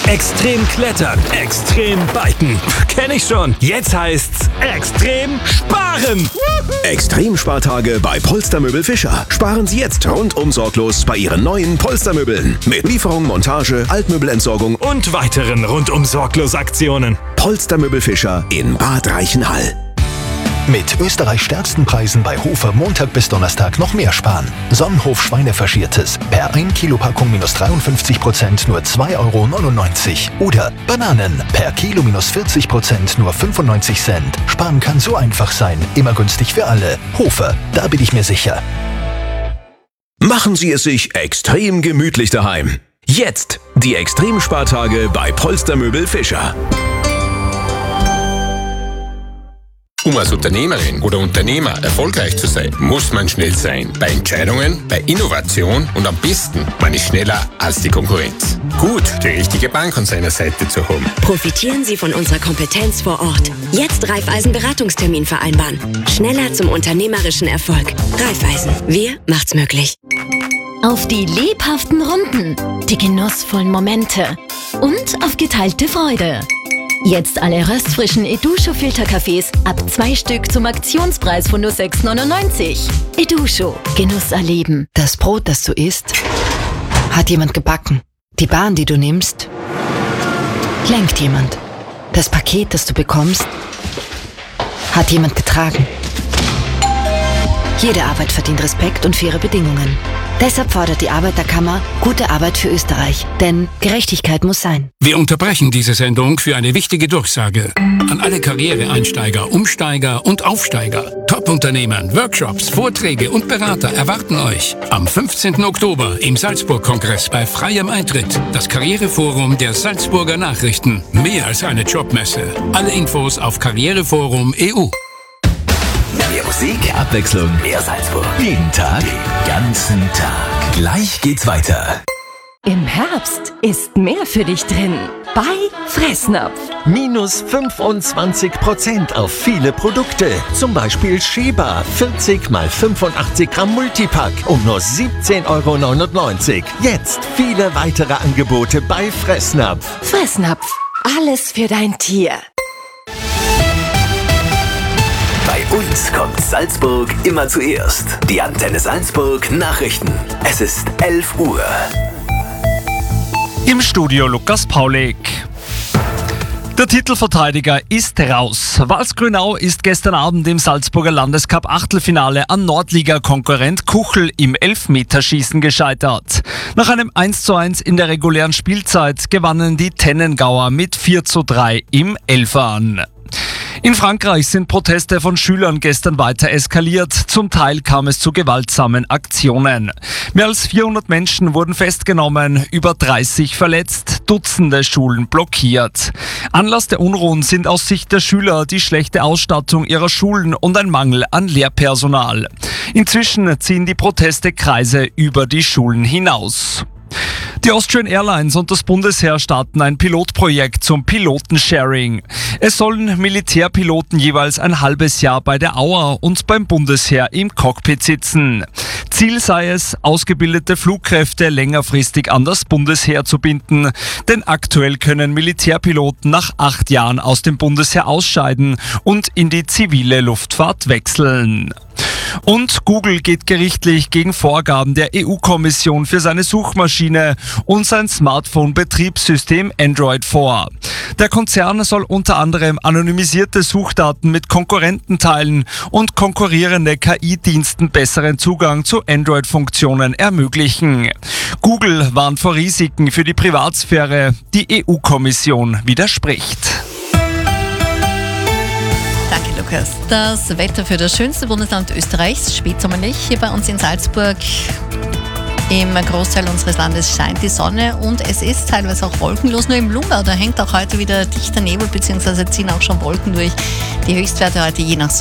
Extrem klettern, extrem biken. Kenn ich schon. Jetzt heißt's extrem sparen. Extremspartage bei Polstermöbel Fischer. Sparen Sie jetzt rundum sorglos bei Ihren neuen Polstermöbeln. Mit Lieferung, Montage, Altmöbelentsorgung Und weiteren rundum sorglos Aktionen. Polstermöbel Fischer in Bad Reichenhall. Mit Österreichs stärksten Preisen bei Hofer Montag bis Donnerstag noch mehr sparen. Sonnenhof Schweinefaschiertes per 1 Kilo Packung minus 53% nur 2,99 €. Oder Bananen per Kilo minus 40% nur 95 Cent. Sparen kann so einfach sein, immer günstig für alle. Hofer, da bin ich mir sicher. Machen Sie es sich extrem gemütlich daheim. Jetzt die Extremspartage bei Polstermöbel Fischer. Um als Unternehmerin oder Unternehmer erfolgreich zu sein, muss man schnell sein. Bei Entscheidungen, bei Innovation und am besten, man ist schneller als die Konkurrenz. Gut, die richtige Bank an seiner Seite zu haben. Profitieren Sie von unserer Kompetenz vor Ort. Jetzt Raiffeisen-Beratungstermin vereinbaren. Schneller zum unternehmerischen Erfolg. Raiffeisen. Wir macht's möglich. Auf die lebhaften Runden, die genussvollen Momente und auf geteilte Freude. Jetzt alle röstfrischen Edusho-Filterkaffees ab 2 Stück zum Aktionspreis von nur 6,99 €. Edusho, Genuss erleben. Das Brot, das du isst, hat jemand gebacken. Die Bahn, die du nimmst, lenkt jemand. Das Paket, das du bekommst, hat jemand getragen. Jede Arbeit verdient Respekt und faire Bedingungen. Deshalb fordert die Arbeiterkammer gute Arbeit für Österreich. Denn Gerechtigkeit muss sein. Wir unterbrechen diese Sendung für eine wichtige Durchsage. An alle Karriereeinsteiger, Umsteiger und Aufsteiger. Top-Unternehmen, Workshops, Vorträge und Berater erwarten euch am 15. Oktober im Salzburg-Kongress bei freiem Eintritt. Das Karriereforum der Salzburger Nachrichten. Mehr als eine Jobmesse. Alle Infos auf Karriereforum.eu. Mehr Musik, Abwechslung, mehr Salzburg. Jeden Tag, den ganzen Tag. Gleich geht's weiter. Im Herbst ist mehr für dich drin. Bei Fressnapf. Minus 25% auf viele Produkte. Zum Beispiel Sheba 40 x 85 Gramm Multipack um nur 17,99 €. Jetzt viele weitere Angebote bei Fressnapf. Fressnapf. Alles für dein Tier. Bei uns kommt Salzburg immer zuerst. Die Antenne Salzburg Nachrichten. Es ist 11 Uhr. Im Studio Lukas Paulik. Der Titelverteidiger ist raus. Walsgrünau ist gestern Abend im Salzburger Landescup-Achtelfinale an Nordliga-Konkurrent Kuchel im Elfmeterschießen gescheitert. Nach einem 1:1 in der regulären Spielzeit gewannen die Tennengauer mit 4:3 im Elfern. In Frankreich sind Proteste von Schülern gestern weiter eskaliert. Zum Teil kam es zu gewaltsamen Aktionen. Mehr als 400 Menschen wurden festgenommen, über 30 verletzt, Dutzende Schulen blockiert. Anlass der Unruhen sind aus Sicht der Schüler die schlechte Ausstattung ihrer Schulen und ein Mangel an Lehrpersonal. Inzwischen ziehen die Proteste Kreise über die Schulen hinaus. Die Austrian Airlines und das Bundesheer starten ein Pilotprojekt zum Pilotensharing. Es sollen Militärpiloten jeweils ein halbes Jahr bei der AUA und beim Bundesheer im Cockpit sitzen. Ziel sei es, ausgebildete Flugkräfte längerfristig an das Bundesheer zu binden, denn aktuell können Militärpiloten nach 8 Jahren aus dem Bundesheer ausscheiden und in die zivile Luftfahrt wechseln. Und Google geht gerichtlich gegen Vorgaben der EU-Kommission für seine Suchmaschine und sein Smartphone-Betriebssystem Android vor. Der Konzern soll unter anderem anonymisierte Suchdaten mit Konkurrenten teilen und konkurrierende KI-Diensten besseren Zugang zu Android-Funktionen ermöglichen. Google warnt vor Risiken für die Privatsphäre. Die EU-Kommission widerspricht. Danke, Lukas. Das Wetter für das schönste Bundesland Österreichs, spätsommerlich, hier bei uns in Salzburg. Im Großteil unseres Landes scheint die Sonne und es ist teilweise auch wolkenlos. Nur im Lungau, da hängt auch heute wieder dichter Nebel, beziehungsweise ziehen auch schon Wolken durch. Die Höchstwerte heute je nach